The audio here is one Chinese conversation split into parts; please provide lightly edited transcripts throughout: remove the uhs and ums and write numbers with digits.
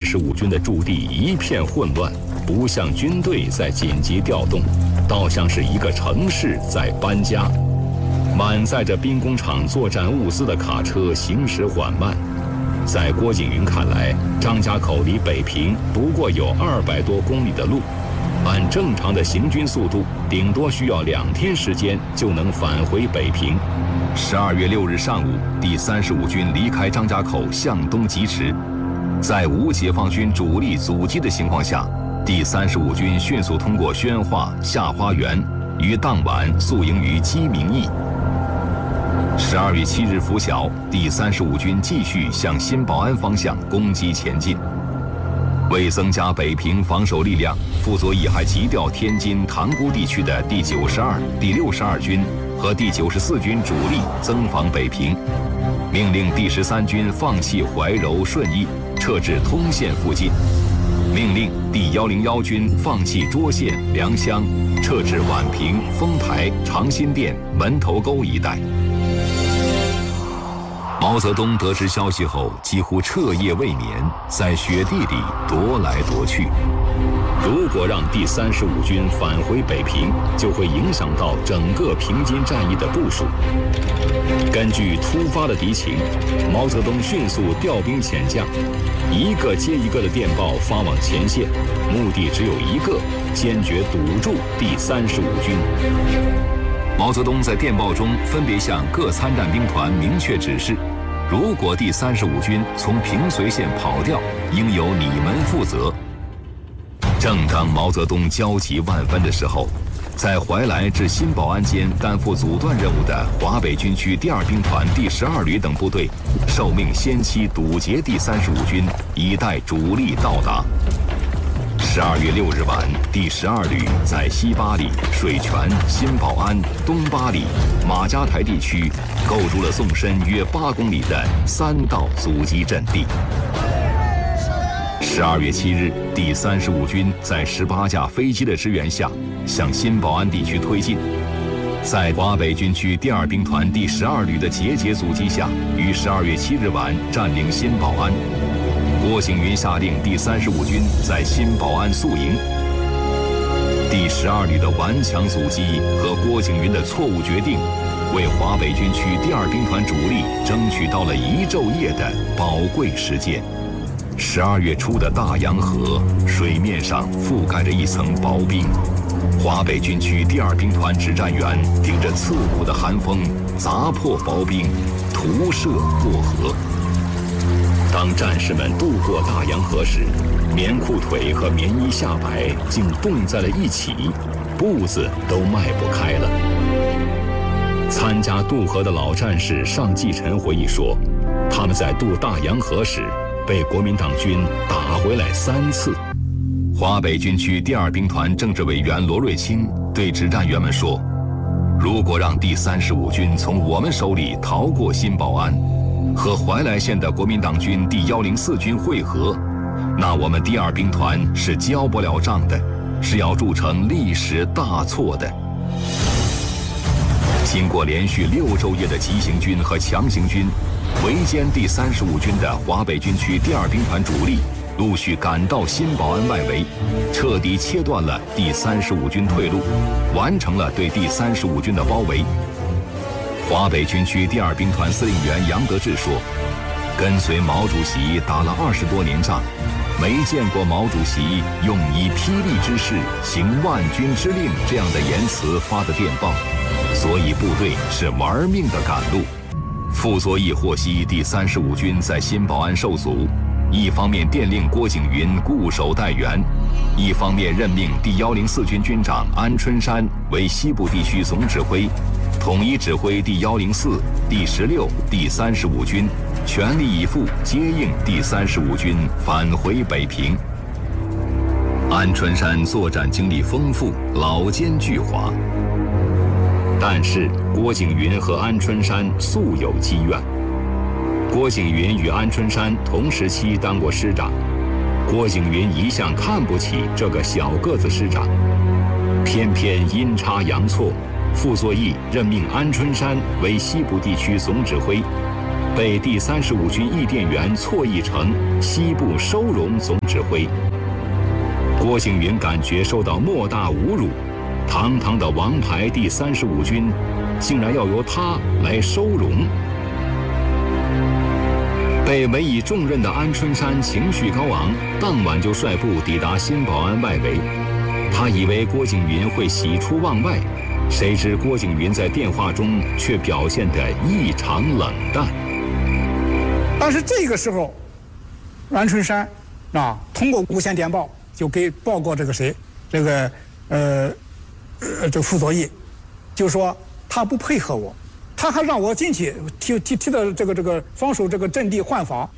35军的驻地一片混乱，不像军队在紧急调动，倒像是一个城市在搬家。满载着兵工厂作战物资的卡车行驶缓慢。在郭景云看来，张家口离北平不过有200多公里的路，按正常的行军速度，顶多需要2天时间就能返回北平。12月6日上午，第35军离开张家口向东疾驰，在无解放军主力阻击的情况下，第35军迅速通过宣化、下花园，于当晚宿营于鸡鸣驿。12月7日拂晓，第35军继续向新保安方向攻击前进。为增加北平防守力量，傅作义还急调天津、塘沽地区的第92、第62军和第94军主力增防北平，命令第13军放弃怀柔、顺义，撤至通县附近；命令第101军放弃涿县、良乡，撤至宛平、丰台、长辛店、门头沟一带。毛泽东得知消息后，几乎彻夜未眠，在雪地里踱来踱去。如果让第35军返回北平，就会影响到整个平津战役的部署。根据突发的敌情，毛泽东迅速调兵遣将，一个接一个的电报发往前线，目的只有一个：坚决堵住第35军。毛泽东在电报中分别向各参战兵团明确指示，如果第35军从平绥县跑掉，应由你们负责。正当毛泽东焦急万分的时候，在怀来至新保安间担负阻断任务的华北军区第2兵团第12旅等部队，受命先期堵截第35军，以待主力到达。12月6日晚，第12旅在西八里、水泉、新保安、东八里、马家台地区构筑了纵深约8公里的3道阻击阵地。12月7日，第35军在18架飞机的支援下，向新保安地区推进。在华北军区第2兵团第12旅的节节阻击下，于12月7日晚占领新保安。郭景云下令第35军在新保安宿营。第12旅的顽强阻击和郭景云的错误决定，为华北军区第2兵团主力争取到了1昼夜的宝贵时间。12月初的大洋河水面上覆盖着一层薄冰，华北军区第2兵团指战员顶着刺骨的寒风，砸破薄冰，徒涉过河。当战士们渡过大洋河时，棉裤腿和棉衣下摆竟冻在了一起，步子都迈不开了。参加渡河的老战士尚继臣回忆说，他们在渡大洋河时被国民党军打回来3次。华北军区第2兵团政治委员罗瑞卿对指战员们说，如果让第35军从我们手里逃过新保安，和怀来县的国民党军第104军会合，那我们第2兵团是交不了账的，是要铸成历史大错的。经过连续6昼夜的急行军和强行军，围歼第35军的华北军区第2兵团主力陆续赶到新保安外围，彻底切断了第35军退路，完成了对第35军的包围。华北军区第2兵团司令员杨得志说，跟随毛主席打了20多年仗，没见过毛主席用以霹雳之势行万军之令这样的言辞发的电报，所以部队是玩命的赶路。傅作义获悉第35军在新保安受阻，一方面电令郭景云固守待援，一方面任命第104军军长安春山为西部地区总指挥，统一指挥第104、第16、第35军，全力以赴接应第35军返回北平。安春山作战经历丰富，老奸巨猾，但是郭景云和安春山素有积怨。郭景云与安春山同时期当过师长，郭景云一向看不起这个小个子师长，偏偏阴差阳错，傅作义任命安春山为西部地区总指挥， 被第35军译电员错译成西部收容总指挥。郭景云感觉受到莫大侮辱，堂堂的王牌第35军，竟然要由他来收容。被委以重任的安春山情绪高昂，当晚就率部抵达新保安外围。他以为郭景云会喜出望外，谁知郭景云在电话中却表现得异常冷淡。 但是这个时候，安春山通过无线电报就给报告这个谁，这个这傅作义，就说他不配合我，他还让我进去踢的这个防守这个阵地换防。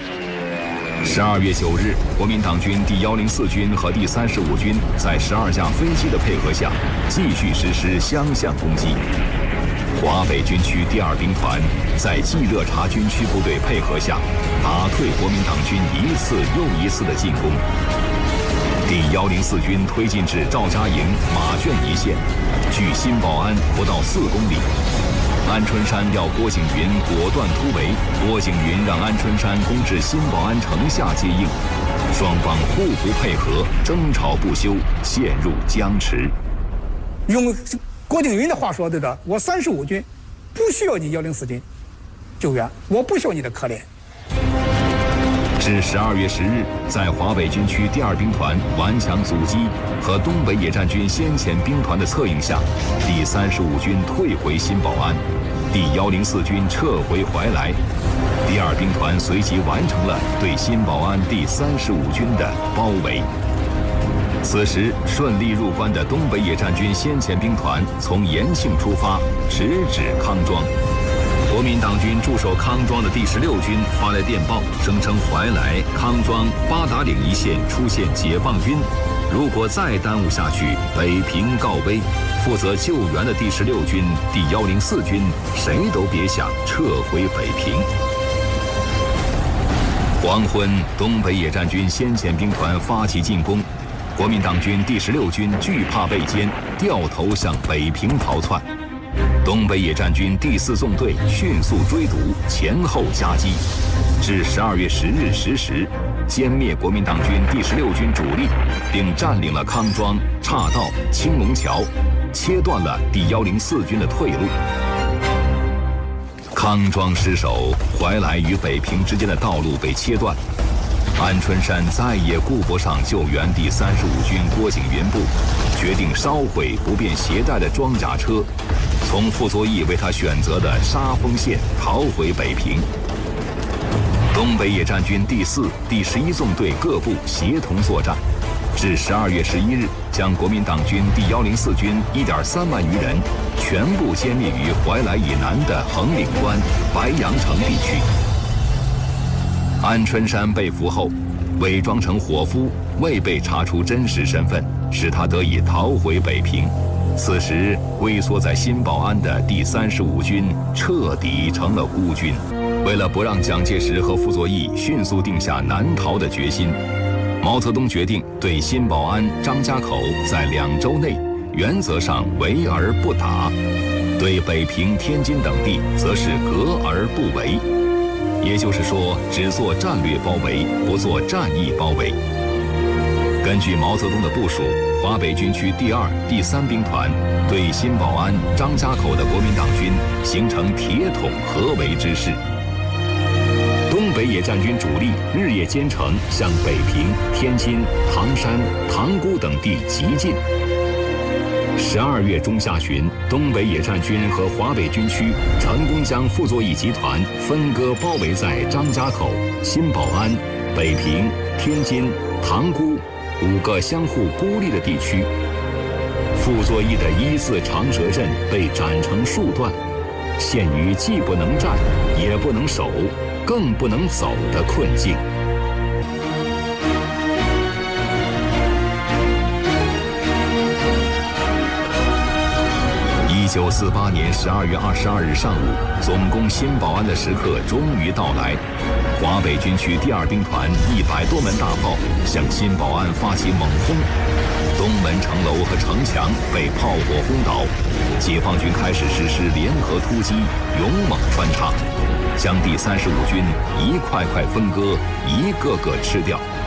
12月9日，国民党军第104军和第35军在12架飞机的配合下，继续实施相向攻击。华北军区第2兵团在冀热察军区部队配合下，打退国民党军一次又一次的进攻。第104军推进至赵家营、马圈一线，距新保安不到4公里。安春山调郭景云果断突围，郭景云让安春山攻至新保安城下接应，双方互不配合，争吵不休，陷入僵持。 用郭景云的话说，对的，我35军不需要你104军救援，我不需要你的可怜。 至12月10日，在华北军区第2兵团顽强阻击和东北野战军先遣兵团的策应下，第35军退回新保安，第104军撤回怀来，第2兵团随即完成了对新保安第35军的包围。此时，顺利入关的东北野战军先遣兵团从延庆出发，直指康庄。国民党军驻守康庄的第16军发来电报，声称怀来、康庄、八达岭一线出现解放军，如果再耽误下去，北平告危。负责救援的第16军、第104军，谁都别想撤回北平。黄昏，东北野战军先遣兵团发起进攻，国民党军第16军惧怕被歼，掉头向北平逃窜。东北野战军第4纵队迅速追堵，前后夹击，至12月10日10时，歼灭国民党军第16军主力，并占领了康庄、岔道、青龙桥，切断了第104军的退路。康庄失守，怀来与北平之间的道路被切断。安春山再也顾不上救援第35军郭景云部，决定烧毁不便携带的装甲车，从傅作义为他选择的沙峰线逃回北平。东北野战军第4、第11纵队各部协同作战，至12月11日，将国民党军第104军1.3万余人全部歼灭于怀来以南的横岭关、白杨城地区。安春山被俘后，伪装成伙夫，未被查出真实身份，使他得以逃回北平。此时，龟缩在新保安的第35军彻底成了孤军。为了不让蒋介石和傅作义迅速定下南逃的决心，毛泽东决定对新保安、张家口在2周内原则上围而不打，对北平、天津等地则是格而不为。也就是说，只做战略包围，不做战役包围。根据毛泽东的部署，华北军区第2、第3兵团对新保安、张家口的国民党军形成铁桶合围之势。东北野战军主力日夜兼程向北平、天津、唐山、塘沽等地急进。12月中下旬，东北野战军和华北军区成功将傅作义集团分割包围在张家口、新保安、北平、天津、塘沽5个相互孤立的地区。傅作义的1字长蛇阵被斩成数段，陷于既不能战，也不能守，更不能走的困境。 1948年12月22日上午，总攻新保安的时刻终于到来。华北军区第2兵团100多门大炮向新保安发起猛轰，东门城楼和城墙被炮火轰倒，解放军开始实施联合突击，勇猛穿插，将第35军一块块分割，一个个吃掉。